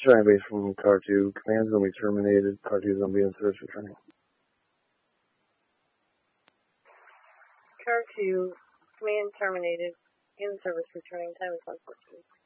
Trying base from Car 2. Command's going to be terminated. Car 2 is going to be in service returning. Car 2, command terminated. In service returning. Time is 1:14.